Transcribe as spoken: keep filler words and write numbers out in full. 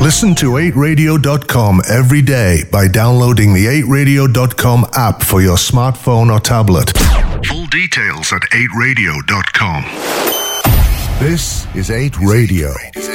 Listen to eight radio dot com every day by downloading the eight radio dot com app for your smartphone or tablet. Full details at eight radio dot com. This is eight Radio.